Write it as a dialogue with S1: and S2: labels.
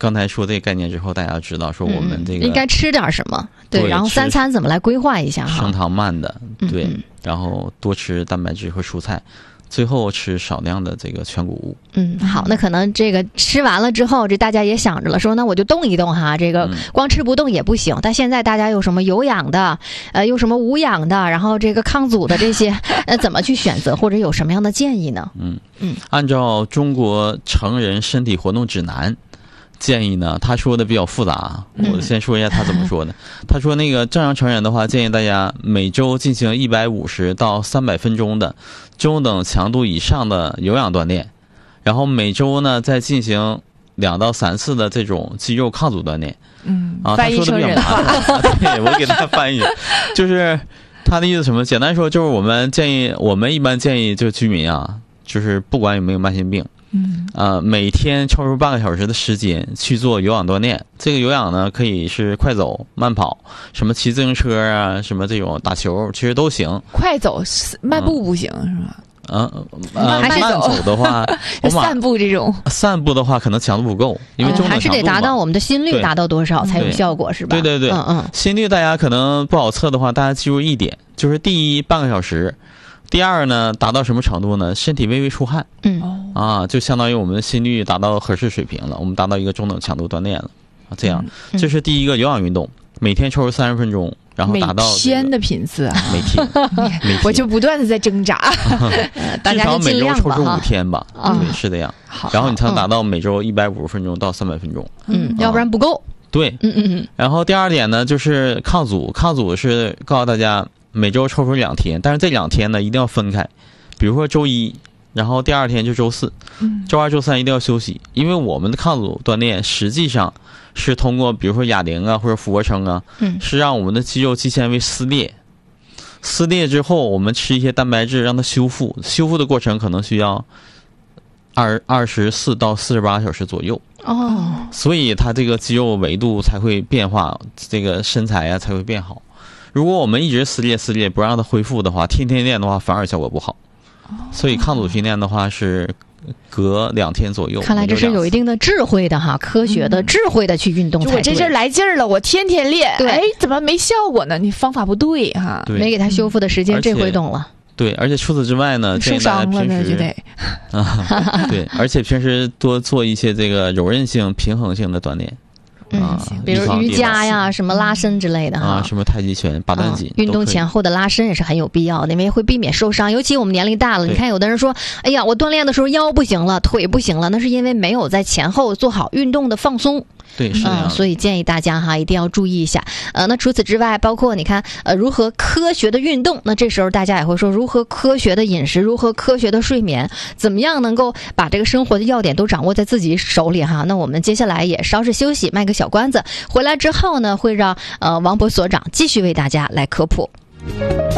S1: 刚才说这个概念之后，大家知道说我们这个
S2: 应该吃点什么，对，然后3餐怎么来规划一下哈？
S1: 升糖慢的，对，然后多吃蛋白质和蔬菜。最后吃少量的这个全谷物。
S2: 好，那可能这个吃完了之后，这大家也想着了，说那我就动一动哈，这个光吃不动也不行。但现在大家有什么有氧的，有什么无氧的，然后这个抗阻的这些，怎么去选择，或者有什么样的建议呢？
S1: 按照中国成人身体活动指南。建议呢，他说的比较复杂，我先说一下他怎么说的。他说那个正常成人的话，建议大家每周进行150到300分钟的中等强度以上的有氧锻炼，然后每周呢再进行2到3次的这种肌肉抗阻锻炼。
S3: 翻译成人话，
S1: 对，我给他翻译，就是他的意思什么？简单说就是我们一般建议就居民啊，就是不管有没有慢性病。每天抽出半个小时的时间去做有氧锻炼。这个有氧呢，可以是快走、慢跑，什么骑自行车啊，什么这种打球，其实都行。
S3: 快走、漫步不行是吧？
S1: 慢走的话，
S3: 散步这种，
S1: 散步的话可能强度不够，因为中等强度
S2: 还是得达到我们的心率达到多少才有效果，是吧？
S1: 对，心率大家可能不好测的话，大家记住一点，就是第一半个小时。第二呢，达到什么程度呢？身体微微出汗，就相当于我们的心率达到合适水平了，我们达到一个中等强度锻炼了，这样，这是第一个有氧运动，每天抽30分钟，然后达到
S3: 每天的频次啊，
S1: 每天，
S3: 我就不断的在挣扎，
S1: 至少每周抽出5天吧，对，是这样，然后你才能达到每周150分钟到300分钟，
S2: 要不然不够。
S1: 对，然后第二点呢，就是抗阻是告诉大家。每周抽出2天，但是这2天呢一定要分开，比如说周1，然后第2天就周4，周2、周3一定要休息，因为我们的抗阻锻炼实际上是通过比如说哑铃啊或者俯卧撑啊，是让我们的肌肉肌纤维撕裂之后，我们吃一些蛋白质让它修复的过程可能需要24到48小时左右。所以它这个肌肉维度才会变化，这个身材啊才会变好。如果我们一直撕裂不让它恢复的话，天天练的话反而效果不好。所以抗阻训练的话是隔2天左右。
S2: 看来这是有一定的智慧的哈，科学的智慧的去运动才对。
S3: 我这阵来劲儿了，我天天练，怎么没效果呢？你方法不对哈，
S2: 没给它修复的时间，这回懂了。
S1: 对，而且除此之外呢，
S3: 受伤了呢就得
S1: 对，而且平时多做一些这个柔韧性、平衡性的锻炼。
S2: 比如瑜伽呀，什么拉伸之类的哈，
S1: 什么太极拳、八段锦，
S2: 运动前后的拉伸也是很有必要的，因为会避免受伤。尤其我们年龄大了，你看有的人说，哎呀，我锻炼的时候腰不行了，腿不行了，那是因为没有在前后做好运动的放松。
S1: 对，是
S2: 所以建议大家哈一定要注意一下。那除此之外，包括你看，如何科学的运动，那这时候大家也会说，如何科学的饮食，如何科学的睡眠，怎么样能够把这个生活的要点都掌握在自己手里哈？那我们接下来也稍事休息，卖个小关子，回来之后呢，会让王博所长继续为大家来科普。